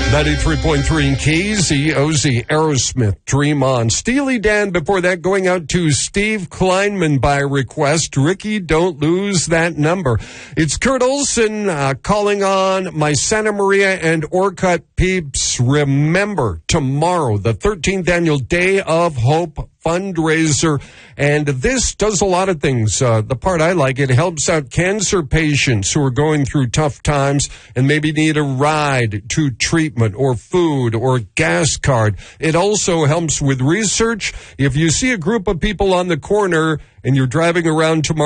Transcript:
93.3 in KZOZ, Aerosmith, Dream On. Steely Dan before that, going out to Steve Kleinman by request. Ricky, don't lose that number. It's Kurt Olson calling on my Santa Maria and Orcutt peeps. Remember, tomorrow, the 13th annual Day of Hope fundraiser, and this does a lot of things. The part I like, it helps out cancer patients who are going through tough times and maybe need a ride to treatment or food or gas card. It also helps with research. If you see a group of people on the corner and you're driving around tomorrow,